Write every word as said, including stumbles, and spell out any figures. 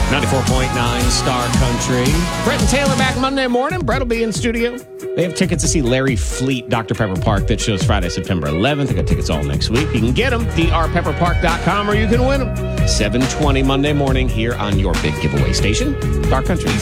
ninety-four point nine Star Country. Brett and Taylor back Monday morning. Brett will be in studio. They have tickets to see Larry Fleet, Doctor Pepper Park. That shows Friday, September eleventh. They got tickets all next week. You can get them, d r pepper park dot com, or you can win them. seven twenty Monday morning here on your big giveaway station, Star Country.